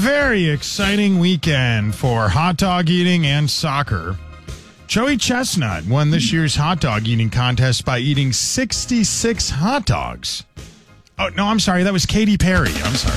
very exciting weekend for hot dog eating and soccer. Joey Chestnut won this year's hot dog eating contest by eating 66 hot dogs. Oh, no, I'm sorry. That was Katy Perry. I'm sorry.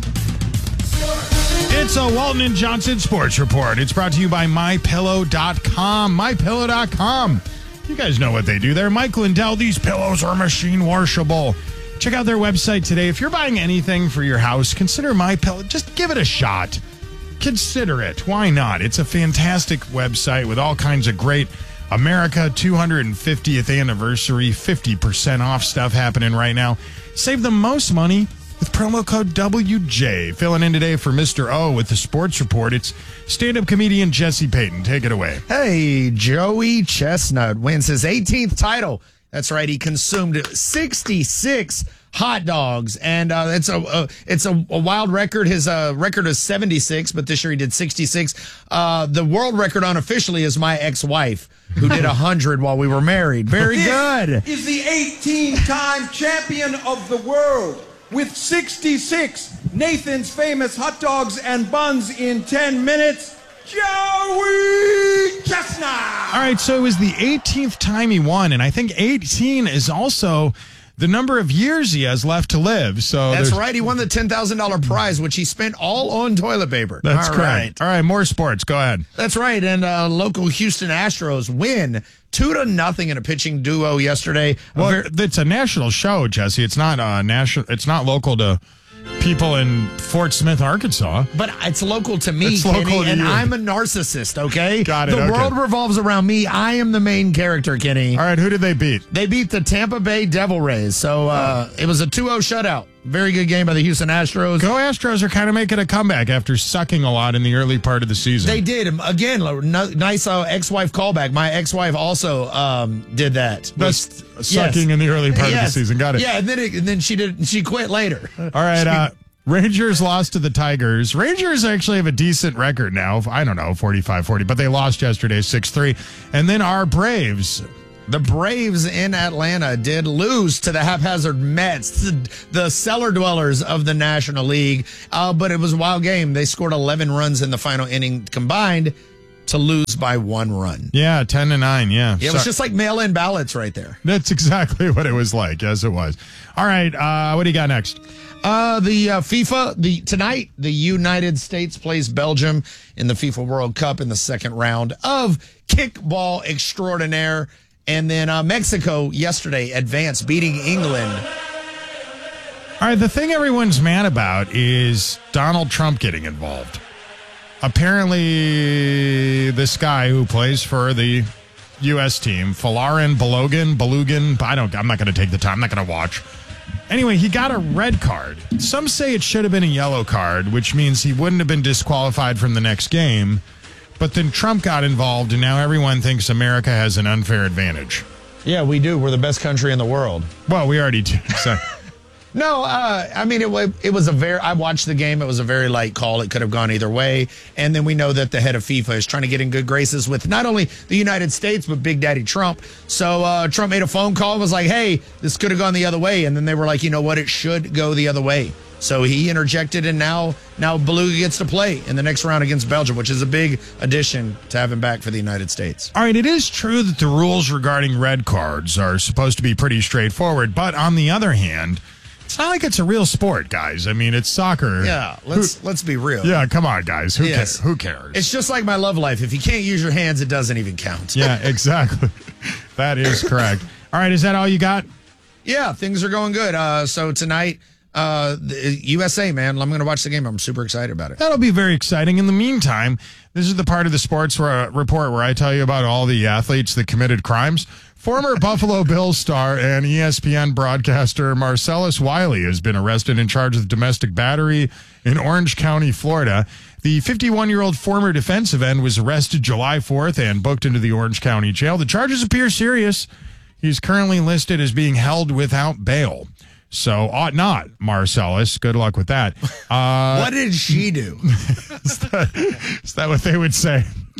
It's a Walton and Johnson Sports Report. It's brought to you by MyPillow.com. MyPillow.com. You guys know what they do there. Mike Lindell, these pillows are machine washable. Check out their website today. If you're buying anything for your house, consider MyPillow. Just give it a shot. Consider it. Why not? It's a fantastic website with all kinds of great America 250th anniversary, 50% off stuff happening right now. Save the most money with promo code WJ. Filling in today for Mr. O with the Sports Report, it's stand-up comedian Jesse Payton. Take it away. Hey, Joey Chestnut wins his 18th title. That's right. He consumed 66 hot dogs, and it's a wild record. His record is 76, but this year he did 66. The world record unofficially is my ex-wife, who did 100 while we were married. Very good. Is the 18-time champion of the world with 66 Nathan's Famous hot dogs and buns in 10 minutes. Joey Chestnut. All right, so it was the 18th time he won, and I think 18 is also the number of years he has left to live. So that's right. He won the $10,000 prize, which he spent all on toilet paper. That's correct. All right, more sports. Go ahead. That's right. And local Houston Astros win 2-0 in a pitching duo yesterday. Well, it's a national show, Jesse. It's not national. It's not local to people in Fort Smith, Arkansas. But it's local to me, it's local Kenny, to and you. I'm a narcissist, okay? Got it, The okay. world revolves around me. I am the main character, Kenny. All right, who did they beat? They beat the Tampa Bay Devil Rays. So it was a 2-0 shutout. Very good game by the Houston Astros. Go Astros are kind of making a comeback after sucking a lot in the early part of the season. They did. Again, nice ex-wife callback. My ex-wife also did that. That's sucking in the early part of the season. Got it. Yeah, and then she quit later. All right, Rangers lost to the Tigers. Rangers actually have a decent record now. I don't know, 45-40, but they lost yesterday 6-3. And then our Braves. The Braves in Atlanta did lose to the haphazard Mets, the cellar dwellers of the National League. But it was a wild game. They scored 11 runs in the final inning combined to lose by 1 run. Yeah, 10-9, yeah. It was just like mail-in ballots right there. That's exactly what it was like. Yes, it was. All right, what do you got next? Tonight, the United States plays Belgium in the FIFA World Cup in the second round of kickball extraordinaire. And then Mexico yesterday advanced, beating England. All right, the thing everyone's mad about is Donald Trump getting involved. Apparently, this guy who plays for the U.S. team, Folarin Balogun, I'm not going to take the time. I'm not going to watch. Anyway, he got a red card. Some say it should have been a yellow card, which means he wouldn't have been disqualified from the next game. But then Trump got involved, and now everyone thinks America has an unfair advantage. Yeah, we do. We're the best country in the world. Well, we already do. So. No, I mean, it was I watched the game. It was a very light call. It could have gone either way. And then we know that the head of FIFA is trying to get in good graces with not only the United States, but Big Daddy Trump. So Trump made a phone call and was like, hey, this could have gone the other way. And then they were like, you know what? It should go the other way. So he interjected, and now Beluga gets to play in the next round against Belgium, which is a big addition to have him back for the United States. All right, it is true that the rules regarding red cards are supposed to be pretty straightforward. But on the other hand, it's not like it's a real sport, guys. I mean, it's soccer. Yeah, let's be real. Yeah, come on, guys. Who cares? Who cares? It's just like my love life. If you can't use your hands, it doesn't even count. Yeah, exactly. That is correct. All right, is that all you got? Yeah, things are going good. So tonight, the USA, man, I'm going to watch the game. I'm super excited about it. That'll be very exciting. In the meantime, this is the part of the sports report where I tell you about all the athletes that committed crimes. Former Buffalo Bills star and ESPN broadcaster Marcellus Wiley has been arrested in charge of domestic battery in Orange County, Florida. The 51-year-old former defensive end was arrested July 4th and booked into the Orange County jail. The charges appear serious. He's currently listed as being held without bail. So ought not, Marcellus. Good luck with that. What did she do? Is that what they would say?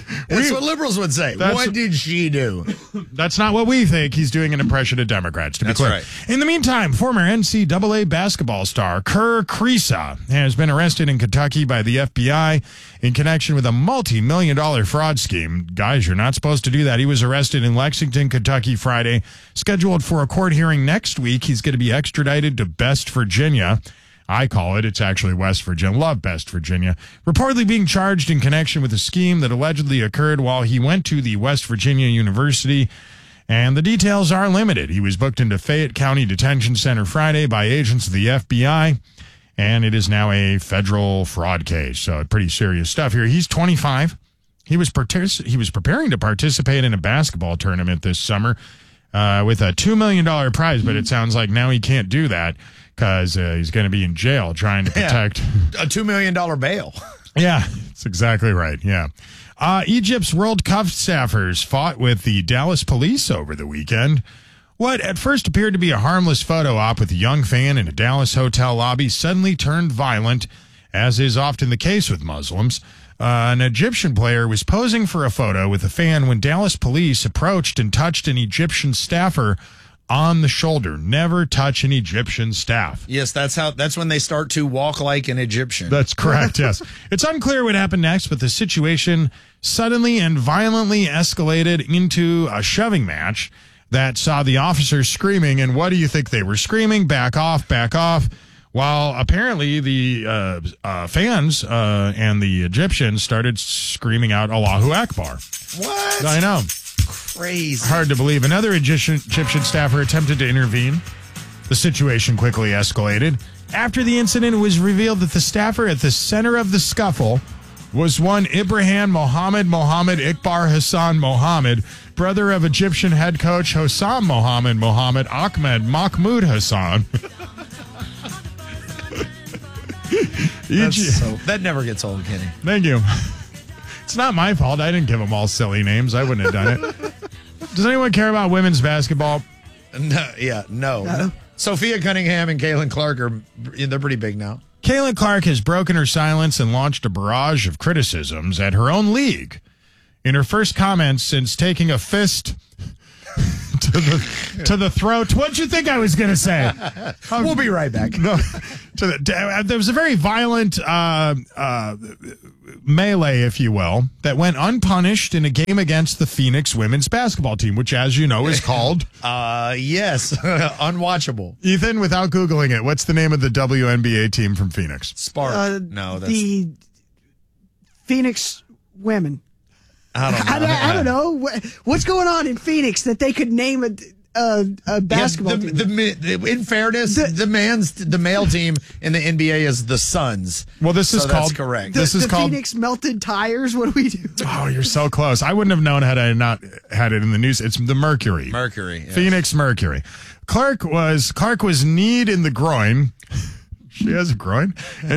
That's what liberals would say. What did she do? That's not what we think. He's doing an impression of Democrats, to be clear. Right. In the meantime, former NCAA basketball star Kerr Kriisa has been arrested in Kentucky by the FBI in connection with a multi-million-dollar fraud scheme. Guys, you're not supposed to do that. He was arrested in Lexington, Kentucky Friday, scheduled for a court hearing next week. He's going to be extradited to Best Virginia. I call it. It's actually West Virginia. Love Best Virginia. Reportedly being charged in connection with a scheme that allegedly occurred while he went to the West Virginia University. And the details are limited. He was booked into Fayette County Detention Center Friday by agents of the FBI. And it is now a federal fraud case. So pretty serious stuff here. He's 25. He was preparing to participate in a basketball tournament this summer with a $2 million prize. But it sounds like now he can't do that, because he's going to be in jail trying to protect a $2 million bail. Yeah, that's exactly right. Yeah. Egypt's World Cup staffers fought with the Dallas police over the weekend. What at first appeared to be a harmless photo op with a young fan in a Dallas hotel lobby suddenly turned violent, as is often the case with Muslims. An Egyptian player was posing for a photo with a fan when Dallas police approached and touched an Egyptian staffer on the shoulder. Never touch an Egyptian staff. Yes, that's when they start to walk like an Egyptian. That's correct, yes. It's unclear what happened next, but the situation suddenly and violently escalated into a shoving match that saw the officers screaming, and what do you think they were screaming? Back off, back off. While apparently the fans and the Egyptians started screaming out Allahu Akbar. What? I know. Crazy. Hard to believe. Another Egyptian staffer attempted to intervene. The situation quickly escalated. After the incident, it was revealed that the staffer at the center of the scuffle was one Ibrahim Mohammed Iqbar Hassan Mohammed, brother of Egyptian head coach Hossam Mohammed Ahmed Mahmoud Hassan. That never gets old, Kenny. Thank you. It's not my fault. I didn't give them all silly names. I wouldn't have done it. Does anyone care about women's basketball? No. Sophia Cunningham and Caitlin Clark they're pretty big now. Caitlin Clark has broken her silence and launched a barrage of criticisms at her own league. In her first comments since taking a fist to the throat. What'd you think I was going to say? We'll be right back. No, there was a very violent melee, if you will, that went unpunished in a game against the Phoenix women's basketball team, which, as you know, is called... yes, unwatchable. Ethan, without Googling it, what's the name of the WNBA team from Phoenix? Spark. No, that's... The Phoenix women. I don't know. What's going on in Phoenix that they could name a basketball team? In fairness, the male team in the NBA is the Suns. Well, this is called... That's correct. This is called Phoenix Melted Tires? What do we do? Oh, you're so close. I wouldn't have known had I not had it in the news. It's the Mercury. Mercury. Yes. Phoenix Mercury. Clark was kneed in the groin. She has a groin.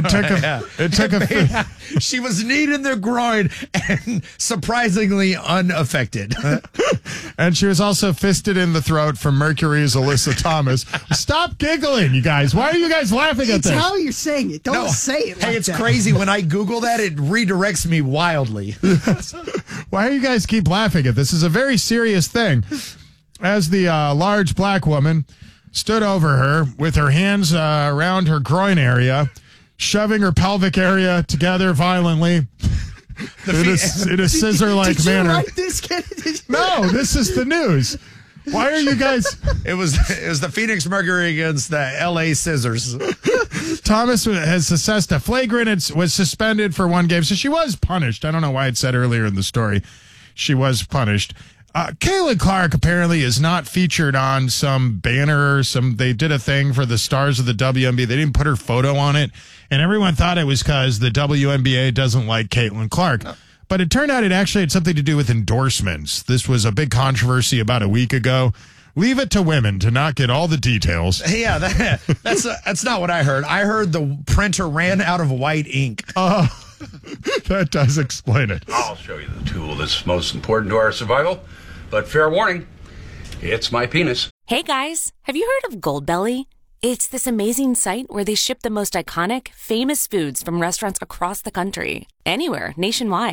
She was kneed in the groin and surprisingly unaffected. And she was also fisted in the throat from Mercury's Alyssa Thomas. Stop giggling, you guys. Why are you guys laughing at It's this? how you're saying it. Don't say it like it's that. crazy. When I Google that, it redirects me wildly. Why do you guys keep laughing at this? This is a very serious thing. As the large black woman stood over her with her hands around her groin area, shoving her pelvic area together violently in a scissor-like Did manner. You write this, Kenny? No, this is the news. Why are you guys... It was the Phoenix Mercury against the LA Scissors. Thomas has assessed a flagrant and was suspended for 1 game, so she was punished. I don't know why it said earlier in the story she was punished. Caitlin Clark apparently is not featured on some banner. They did a thing for the stars of the WNBA. They didn't put her photo on it, and everyone thought it was because the WNBA doesn't like Caitlin Clark. No. But it turned out it actually had something to do with endorsements. This was a big controversy about a week ago. Leave it to women to not get all the details. Yeah, that's not what I heard. I heard the printer ran out of white ink. Oh, that does explain it. I'll show you the tool that's most important to our survival. But fair warning, it's my penis. Hey guys, have you heard of Goldbelly? It's this amazing site where they ship the most iconic, famous foods from restaurants across the country. Anywhere, nationwide.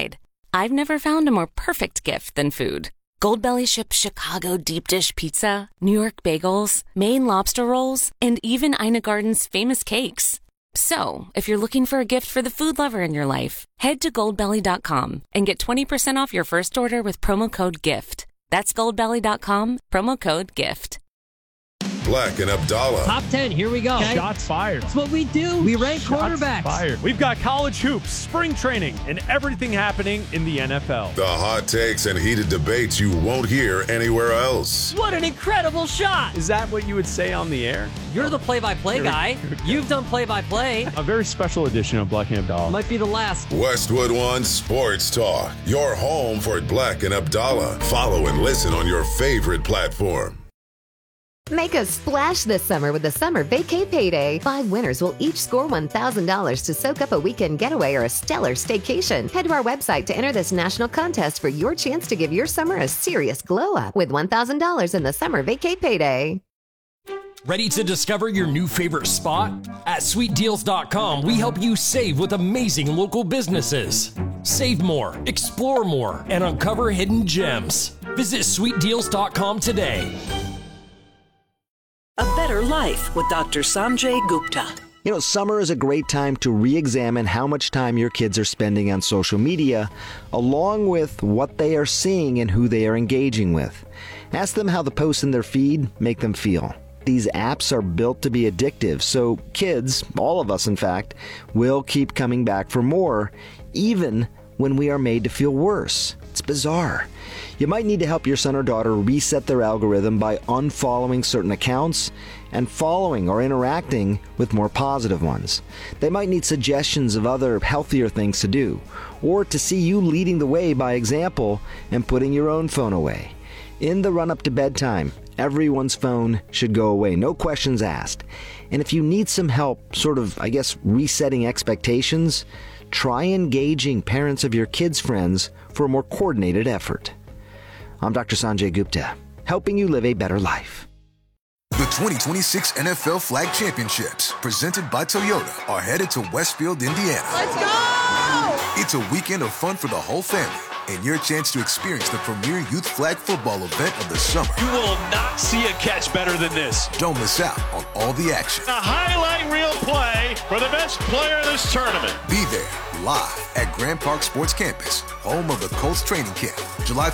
I've never found a more perfect gift than food. Goldbelly ships Chicago deep dish pizza, New York bagels, Maine lobster rolls, and even Ina Garden's famous cakes. So, if you're looking for a gift for the food lover in your life, head to goldbelly.com and get 20% off your first order with promo code GIFT. That's goldbelly.com, promo code GIFT. Black and Abdallah. Top 10, here we go. Okay. Shots fired. That's what we do. We rank quarterbacks. Fired. We've got college hoops, spring training, and everything happening in the NFL. The hot takes and heated debates you won't hear anywhere else. What an incredible shot. Is that what you would say on the air? You're the play-by-play guy. You've done play-by-play. A very special edition of Black and Abdallah. Might be the last. Westwood One Sports Talk. Your home for Black and Abdallah. Follow and listen on your favorite platform. Make a splash this summer with the Summer Vacay Payday. 5 winners will each score $1,000 to soak up a weekend getaway or a stellar staycation. Head to our website to enter this national contest for your chance to give your summer a serious glow-up with $1,000 in the Summer Vacay Payday. Ready to discover your new favorite spot? At SweetDeals.com, we help you save with amazing local businesses. Save more, explore more, and uncover hidden gems. Visit SweetDeals.com today. A Better Life with Dr. Sanjay Gupta. You know, summer is a great time to re-examine how much time your kids are spending on social media, along with what they are seeing and who they are engaging with. Ask them how the posts in their feed make them feel. These apps are built to be addictive, so kids, all of us in fact, will keep coming back for more, even when we are made to feel worse. It's bizarre. You might need to help your son or daughter reset their algorithm by unfollowing certain accounts and following or interacting with more positive ones. They might need suggestions of other healthier things to do, or to see you leading the way by example and putting your own phone away. In the run-up to bedtime, everyone's phone should go away, no questions asked. And if you need some help, resetting expectations, try engaging parents of your kids' friends for a more coordinated effort. I'm Dr. Sanjay Gupta, helping you live a better life. The 2026 NFL Flag Championships, presented by Toyota, are headed to Westfield, Indiana. Let's go! It's a weekend of fun for the whole family, and your chance to experience the premier youth flag football event of the summer. You will not see a catch better than this. Don't miss out on all the action. A highlight reel play for the best player of this tournament. Be there, live at Grand Park Sports Campus, home of the Colts training camp, July